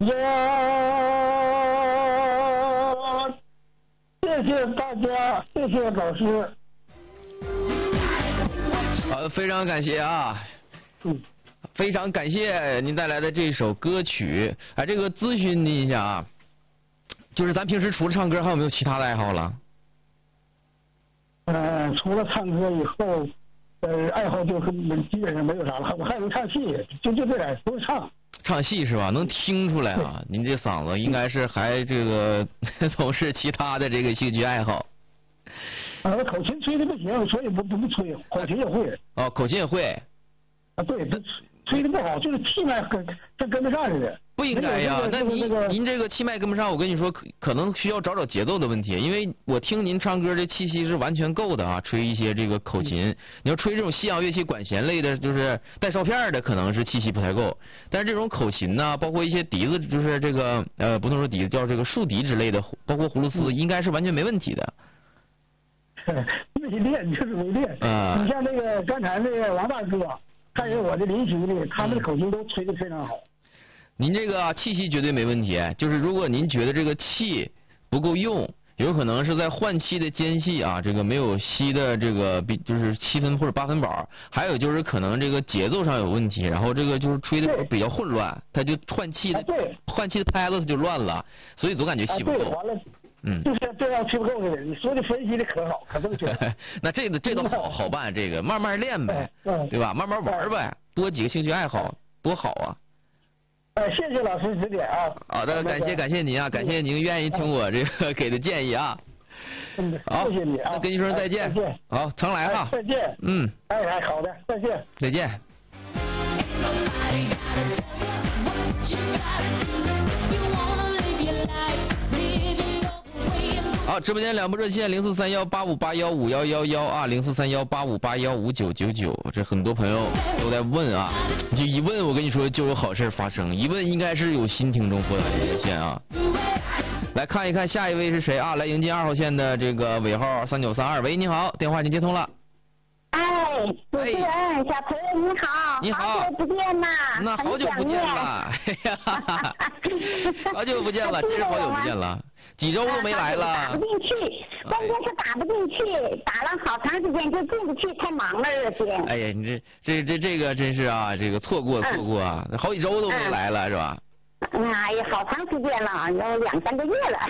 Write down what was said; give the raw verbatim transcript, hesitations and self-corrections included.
呀，谢谢大家，谢谢老师。 好，非常感谢啊。 嗯。 非常感谢您带来的这首歌曲。哎，这个咨询您一下啊，就是咱平时除了唱歌，还有没有其他的爱好了？ 呃，除了唱歌以后，呃，爱好就是基本上没有啥了。我还能唱戏，就就这点，都是唱。 唱戏是吧？能听出来啊，您这嗓子应该是还这个从事其他的这个兴趣爱好。 啊，我口琴吹的不行，所以不不不吹，口琴也会。 哦，口琴也会。 啊，对，这吹的不好，就是气脉跟跟跟不上似的。 不应该呀，那您、 那个、 您这个气脉跟不上，我跟你说，可可能需要找找节奏的问题，因为我听您唱歌这气息是完全够的啊，吹一些这个口琴，嗯、你要吹这种西洋乐器管弦类的，就是带哨片的，可能是气息不太够，但是这种口琴呢，包括一些笛子，就是这个呃，不能说笛子，叫这个竖笛之类的，包括葫芦丝，嗯、应该是完全没问题的。 没练就是没练。 啊、 你像那个刚才那个王大哥，还有我的邻居的，他们的口琴都吹得非常好。 您这个气息绝对没问题，就是如果您觉得这个气不够用，有可能是在换气的间隙啊，这个没有吸的这个比就是七分或者八分饱，还有就是可能这个节奏上有问题，然后这个就是吹的时候比较混乱，它就换气的、 啊、对换气的拍子就乱了，所以总感觉气不够。 啊、对，完了。 嗯， 就是这样吹不够的，你说的分析的可好，可正确。 那这个这都好好办，这个慢慢练呗， 嗯、 对吧？慢慢玩呗，多几个兴趣爱好多好啊。 哎，谢谢老师指点啊！ 好的，感谢感谢您啊，感谢您愿意听我这个给的建议啊。 嗯， 好， 谢谢你啊！ 那跟您说声再见。 再见。 好，常来哈。 再见。 嗯。 哎哎，好的，再见。 再见。好，直播间两部热线零四三幺八五八幺五幺幺幺啊，零四三幺八五八幺五九九九，这很多朋友都在问啊，你就一问，我跟你说就有好事发生，一问应该是有新听众拨打热线啊。来看一看下一位是谁啊？来迎接二号线的这个尾号三九三二，喂，你好，电话已经接通了。 哎，主持人，小朋友你好， 你好， 好久不见呐， 那好久不见了，哎呀，好久不见了，真是好久不见了。几周都没来了， 打不进去，关键是打不进去，打了好长时间就进不去，太忙了这些。 哎呀，你这这这这个真是啊，这个错过错过啊，好几周都没来了是吧？ 哎呀，好长时间了，有两三个月了。